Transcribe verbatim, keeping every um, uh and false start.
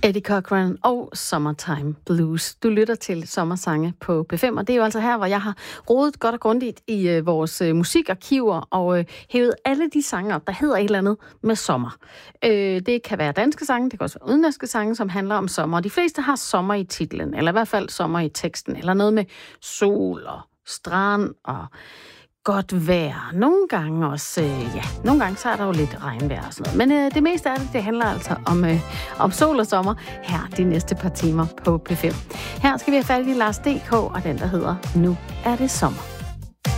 Eddie Cochran og Summertime Blues. Du lytter til Sommersange på P fem, og det er jo altså her, hvor jeg har rodet godt og grundigt i øh, vores øh, musikarkiver og øh, hævet alle de sange op, der hedder et eller andet med sommer. Øh, det kan være danske sange, det kan også være udenlandske sange, som handler om sommer. De fleste har sommer i titlen, eller i hvert fald sommer i teksten, eller noget med sol og strand og godt vejr. Nogle gange også, øh, ja, nogle gange så er der jo lidt regnvejr og sådan noget. Men øh, det meste af det, det handler altså om, øh, om sol og sommer her de næste par timer på P fem. Her skal vi have fat i Lars D K og den, der hedder Nu er det sommer.